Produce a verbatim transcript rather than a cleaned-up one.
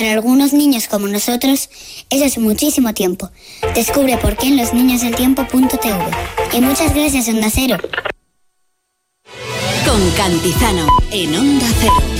para algunos niños como nosotros, eso es muchísimo tiempo. Descubre por qué en losniñosdeltiempo punto t v. Y muchas gracias, Onda Cero. Con Cantizano, en Onda Cero.